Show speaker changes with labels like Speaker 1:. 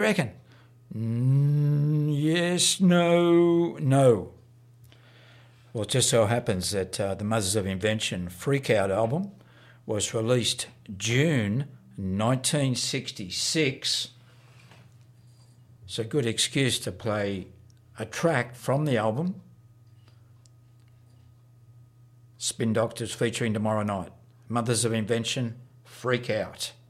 Speaker 1: reckon? Yes, no. Well, it just so happens that the Mothers of Invention Freak Out album was released June 1966. It's a good excuse to play a track from the album. Spin Doctors featuring tomorrow night. Mothers of Invention Freak Out.